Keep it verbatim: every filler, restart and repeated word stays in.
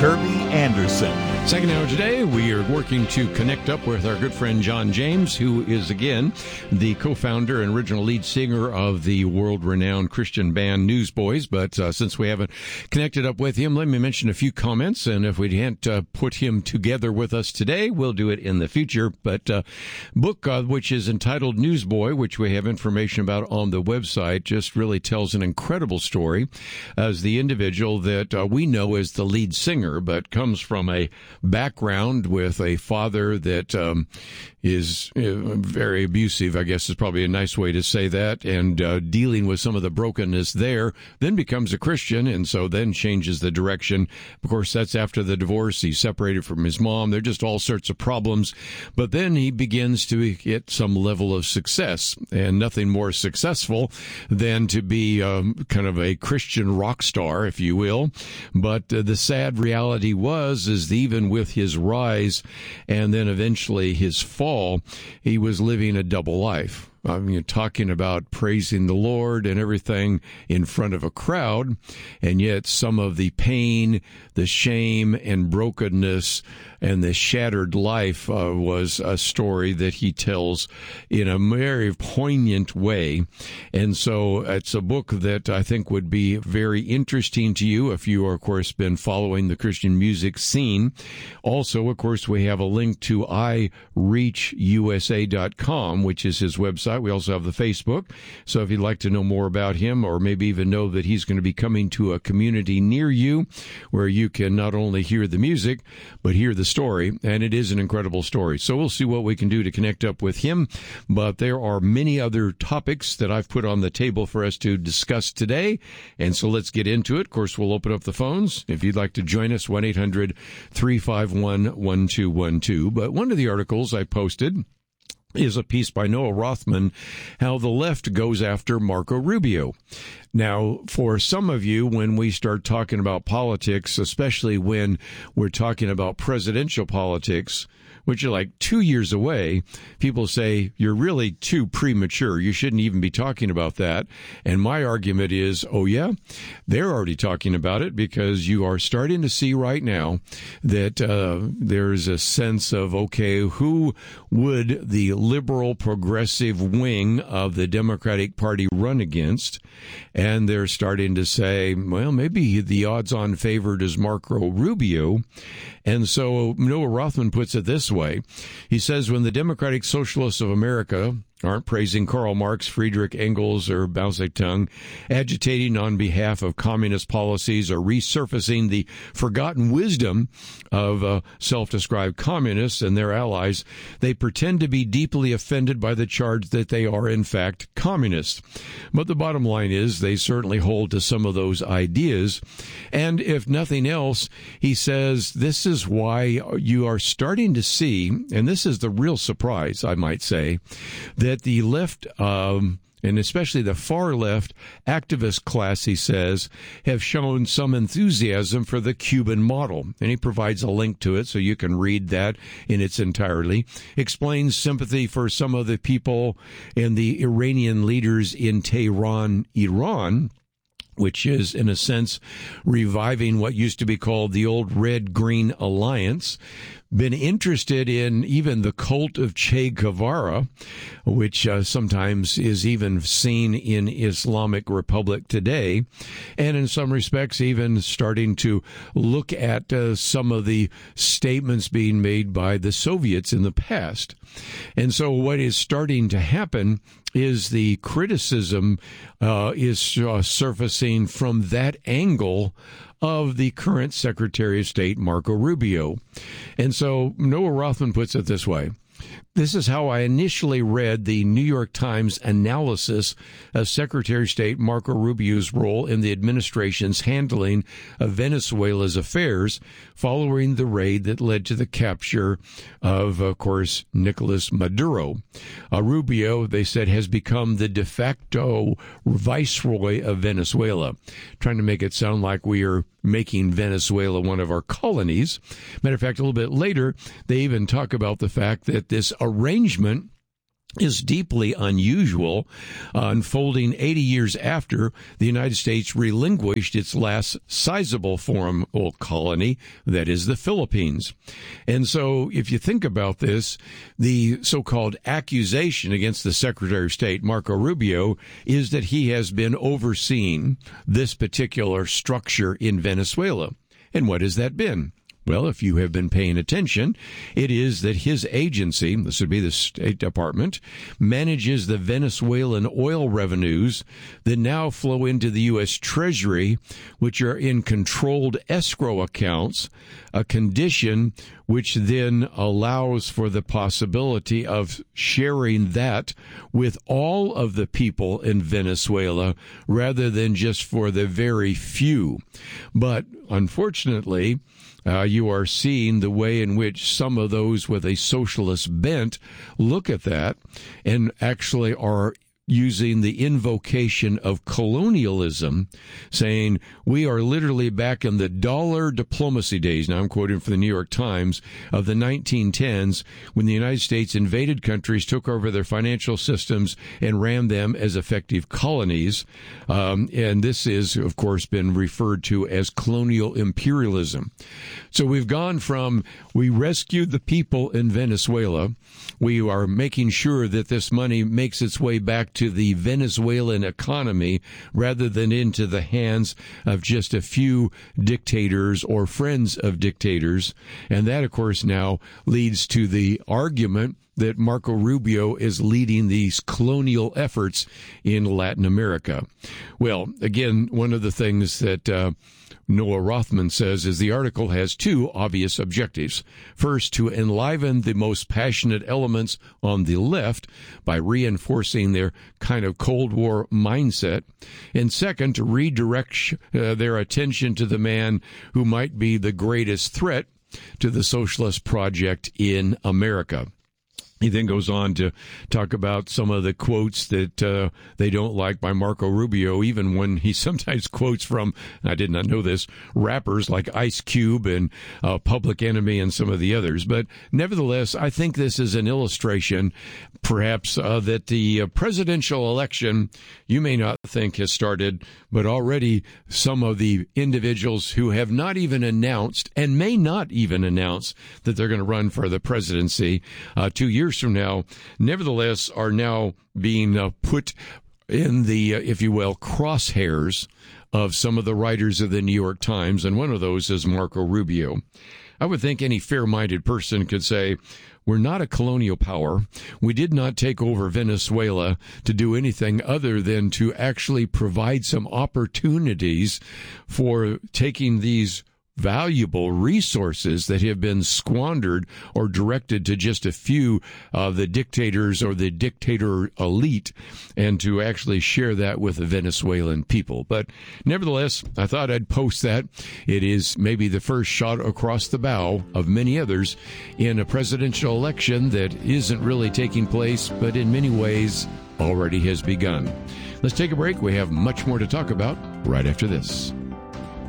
Kirby Anderson. Second hour today, we are working to connect up with our good friend John James, who is, again, the co-founder and original lead singer of the world-renowned Christian band Newsboys. But uh, since we haven't connected up with him, let me mention a few comments. And if we can't uh, put him together with us today, we'll do it in the future. But uh, book, uh, which is entitled Newsboy, which we have information about on the website, just really tells an incredible story as the individual that uh, we know as the lead singer, but comes from a background with a father that um, is uh, very abusive, I guess is probably a nice way to say that, and uh, dealing with some of the brokenness there, then becomes a Christian, and so then changes the direction. Of course, that's after the divorce. He's separated from his mom. There are just all sorts of problems. But then he begins to get some level of success, and nothing more successful than to be um, kind of a Christian rock star, if you will. But uh, the sad reality was, is that even with his rise and then eventually his fall, he was living a double life. I mean, talking about praising the Lord and everything in front of a crowd, and yet some of the pain, the shame, and brokenness and the shattered life uh, was a story that he tells in a very poignant way. And so it's a book that I think would be very interesting to you if you are, of course, been following the Christian music scene. Also, of course, we have a link to i reach u s a dot com, which is his website. We also have the Facebook. So if you'd like to know more about him, or maybe even know that he's going to be coming to a community near you where you can not only hear the music, but hear the story. And it is an incredible story. So we'll see what we can do to connect up with him. But there are many other topics that I've put on the table for us to discuss today. And so let's get into it. Of course, we'll open up the phones. If you'd like to join us, one eight hundred three five one one two one two. But one of the articles I posted is a piece by Noah Rothman, how the left goes after Marco Rubio. Now, for some of you, when we start talking about politics, especially when we're talking about presidential politics, which are like two years away, people say, you're really too premature. You shouldn't even be talking about that. And my argument is, oh, yeah, they're already talking about it, because you are starting to see right now that uh, there's a sense of, okay, who would the liberal progressive wing of the Democratic Party run against? And they're starting to say, well, maybe the odds-on favored is Marco Rubio. And so Noah Rothman puts it this way. He says, when the Democratic Socialists of America aren't praising Karl Marx, Friedrich Engels, or Mao Zedong, agitating on behalf of communist policies, or resurfacing the forgotten wisdom of uh, self-described communists and their allies, they pretend to be deeply offended by the charge that they are, in fact, communists. But the bottom line is they certainly hold to some of those ideas. And if nothing else, he says this is why you are starting to see, and this is the real surprise, I might say, that that the left, um, and especially the far left activist class, he says, have shown some enthusiasm for the Cuban model. And he provides a link to it so you can read that in its entirety. Explains sympathy for some of the people and the Iranian leaders in Tehran, Iran, which is, in a sense, reviving what used to be called the old Red-Green Alliance. Been interested in even the cult of Che Guevara, which uh, sometimes is even seen in Islamic Republic today, and in some respects even starting to look at uh, some of the statements being made by the Soviets in the past. And so what is starting to happen is the criticism uh, is uh, surfacing from that angle of the current Secretary of State, Marco Rubio. And so Noah Rothman puts it this way. This is how I initially read the New York Times analysis of Secretary of State Marco Rubio's role in the administration's handling of Venezuela's affairs following the raid that led to the capture of, of course, Nicolas Maduro. Uh, Rubio, they said, has become the de facto viceroy of Venezuela, trying to make it sound like we are making Venezuela one of our colonies. Matter of fact, a little bit later, they even talk about the fact that this arrangement is deeply unusual, uh, unfolding eighty years after the United States relinquished its last sizable foreign colony, that is the Philippines. And so if you think about this, the so-called accusation against the Secretary of State, Marco Rubio, is that he has been overseeing this particular structure in Venezuela. And what has that been? Well, if you have been paying attention, it is that his agency, this would be the State Department, manages the Venezuelan oil revenues that now flow into the U S Treasury, which are in controlled escrow accounts, a condition which then allows for the possibility of sharing that with all of the people in Venezuela rather than just for the very few. But unfortunately, Uh, you are seeing the way in which some of those with a socialist bent look at that and actually are using the invocation of colonialism, saying we are literally back in the dollar diplomacy days. Now I'm quoting from the New York Times of the nineteen tens, when the United States invaded countries, took over their financial systems, and ran them as effective colonies. Um, and this is, of course, been referred to as colonial imperialism. So we've gone from we rescued the people in Venezuela. We are making sure that this money makes its way back to the Venezuelan economy rather than into the hands of just a few dictators or friends of dictators. And that, of course, now leads to the argument that Marco Rubio is leading these colonial efforts in Latin America. Well, again, one of the things that uh, Noah Rothman says is the article has two obvious objectives. First, to enliven the most passionate elements on the left by reinforcing their kind of Cold War mindset. And second, to redirect uh, their attention to the man who might be the greatest threat to the socialist project in America. He then goes on to talk about some of the quotes that uh, they don't like by Marco Rubio, even when he sometimes quotes from, I did not know this, rappers like Ice Cube and uh, Public Enemy and some of the others. But nevertheless, I think this is an illustration, perhaps, uh, that the uh, presidential election, you may not think has started, but already some of the individuals who have not even announced and may not even announce that they're going to run for the presidency uh, two years from now, nevertheless, are now being uh, put in the, uh, if you will, crosshairs of some of the writers of the New York Times, and one of those is Marco Rubio. I would think any fair-minded person could say, we're not a colonial power. We did not take over Venezuela to do anything other than to actually provide some opportunities for taking these valuable resources that have been squandered or directed to just a few of the dictators or the dictator elite, and to actually share that with the Venezuelan people. But nevertheless, I thought I'd post that. It is maybe the first shot across the bow of many others in a presidential election that isn't really taking place, but in many ways already has begun. Let's take a break. We have much more to talk about right after this.